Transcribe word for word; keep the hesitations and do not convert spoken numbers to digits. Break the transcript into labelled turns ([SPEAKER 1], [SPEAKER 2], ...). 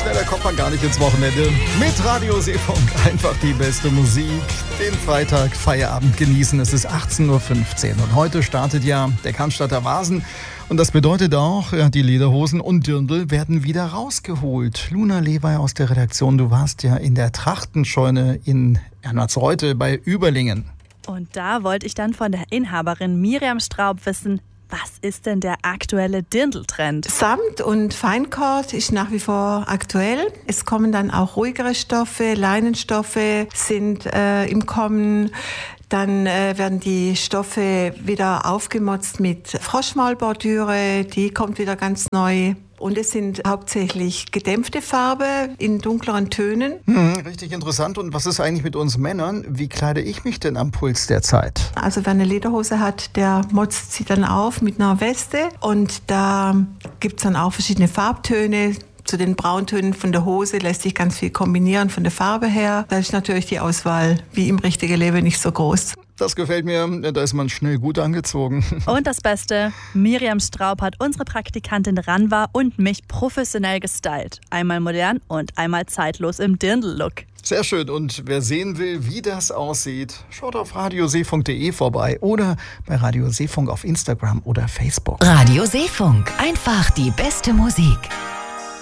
[SPEAKER 1] schneller kommt man gar nicht ins Wochenende. Mit Radio Seefunk einfach die beste Musik. Den Freitag Feierabend genießen. Es ist achtzehn Uhr fünfzehn und heute startet ja der Cannstatter Vasen. Und das bedeutet auch, ja, die Lederhosen und Dirndl werden wieder rausgeholt. Luna Lewey aus der Redaktion, du warst ja in der Trachtenscheune in Ernatzreuth bei Überlingen.
[SPEAKER 2] Und da wollte ich dann von der Inhaberin Miriam Straub wissen, was ist denn der aktuelle Dirndl-Trend?
[SPEAKER 3] Samt und Feinkord ist nach wie vor aktuell. Es kommen dann auch ruhigere Stoffe, Leinenstoffe sind äh, im Kommen. Dann äh, werden die Stoffe wieder aufgemotzt mit Froschmaulbordüre, die kommt wieder ganz neu. Und es sind hauptsächlich gedämpfte Farbe in dunkleren Tönen.
[SPEAKER 1] Hm, richtig interessant. Und was ist eigentlich mit uns Männern? Wie kleide ich mich denn am Puls der Zeit?
[SPEAKER 3] Also wer eine Lederhose hat, der motzt sie dann auf mit einer Weste. Und da gibt es dann auch verschiedene Farbtöne. Zu den Brauntönen von der Hose lässt sich ganz viel kombinieren von der Farbe her. Da ist natürlich die Auswahl wie im richtigen Leben nicht so groß.
[SPEAKER 1] Das gefällt mir, da ist man schnell gut angezogen.
[SPEAKER 2] Und das Beste, Miriam Straub hat unsere Praktikantin Ranva und mich professionell gestylt. Einmal modern und einmal zeitlos im Dirndl-Look.
[SPEAKER 1] Sehr schön. Und wer sehen will, wie das aussieht, schaut auf radioseefunk punkt de vorbei oder bei Radio Seefunk auf Instagram oder Facebook.
[SPEAKER 4] Radio Seefunk, einfach die beste Musik.